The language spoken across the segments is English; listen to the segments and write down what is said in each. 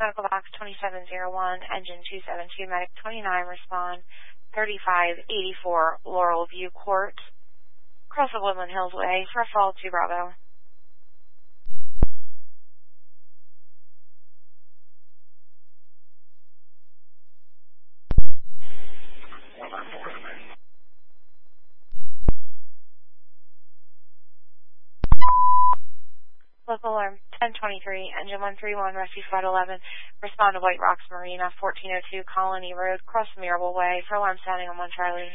Medical Box 2701, Engine 272, Medic 29, respond 3584 Laurel View Court, across the Woodland Hills Way, for a fall 2 Bravo. Local alarm 1023, engine 131, rescue flight 11, respond to White Rocks Marina, 1402 Colony Road, cross Mirable Way, for alarm sounding on 1 Charlie.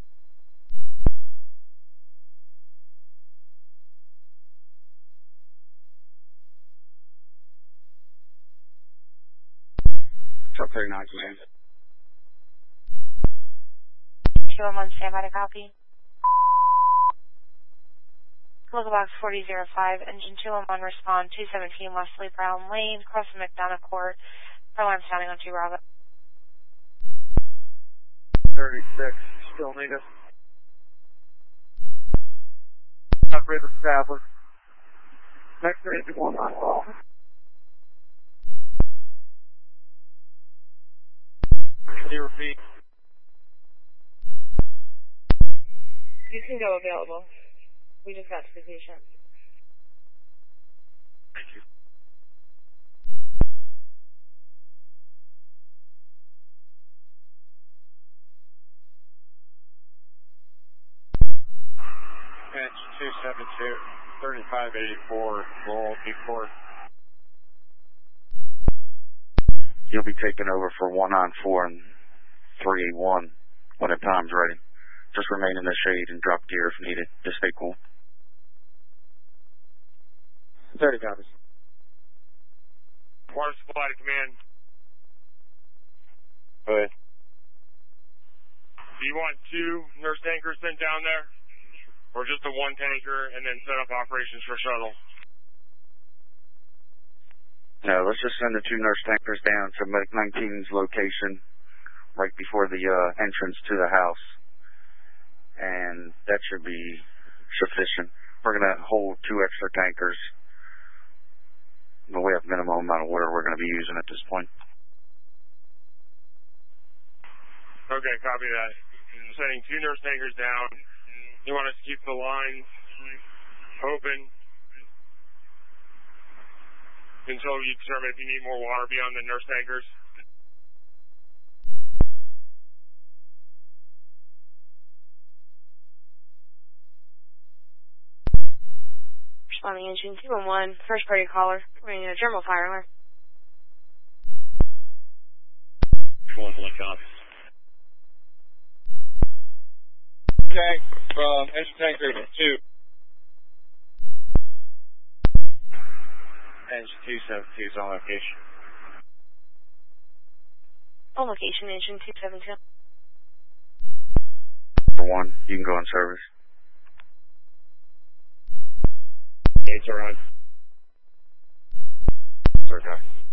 Truck 39, command. 211, stand by to copy. Local Box 4005, engine 211, respond 217 Wesley Brown Lane, cross the McDonough Court, for alarm sounding on 2 Bravo. 36, still need us. Operator established. Next range 1 on call. Can you repeat? You can go available. We just got to the patient. Thank you. Patch 272, 3584, Laurel View Court. You'll be taking over for 194 and 381 when the time's ready. Just remain in the shade and drop gear if needed. Just stay cool. 30 copies. Water supply to command. Go ahead. Do you want 2 nurse tankers sent down there? Or just the 1 tanker and then set up operations for shuttle? No, let's just send the 2 nurse tankers down to Medic 19's location right before the entrance to the house. And that should be sufficient. We're going to hold 2 extra tankers. But we have minimum amount of water we're going to be using at this point. Okay, copy that. Sending 2 nurse tankers down. You want us to keep the lines open until you determine if you need more water beyond the nurse tankers? Responding engine 211, first party caller, running a germal fire alarm. 211 copies. Tank from engine tanker 2. Engine 272 is on location. On location, engine 272. For 1, you can go in service. Gates are on. Okay.